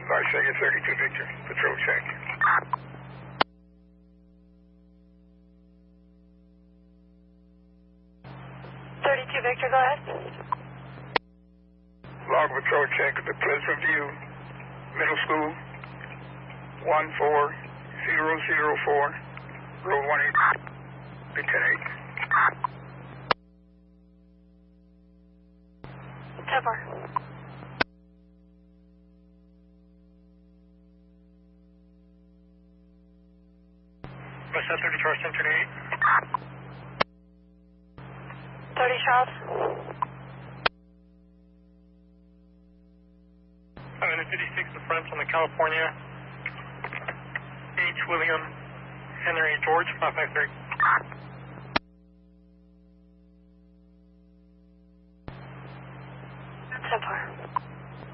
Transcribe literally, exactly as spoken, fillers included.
Varsavia thirty-two Victor, patrol check. thirty-two Victor, go ahead. Log patrol check at the Pleasant View Middle School, one four zero zero four, road one eight, Lieutenant eight. ten four. West Side thirty Charles, Center eight. thirty Charles. seven fifty-six in front on the California. H. William Henry George, five five three.